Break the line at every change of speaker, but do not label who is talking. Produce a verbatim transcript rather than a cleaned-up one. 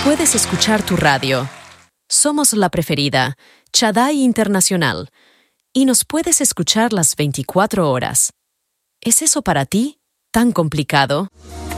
puedes escuchar tu radio. Somos la preferida, Chadai Internacional, y nos puedes escuchar las veinticuatro horas. ¿Es eso para ti tan complicado?